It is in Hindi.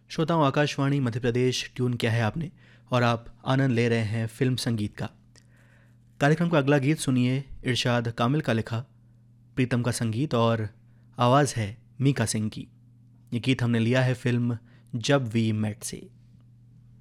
श्रोताओं, आकाशवाणी मध्य प्रदेश ट्यून किया है आपने और आप आनंद ले रहे हैं फिल्म संगीत का। कार्यक्रम का अगला गीत सुनिए, इरशाद कामिल का लिखा, प्रीतम का संगीत और आवाज़ है मीका सिंह की। ये गीत हमने लिया है फिल्म जब वी मेट से।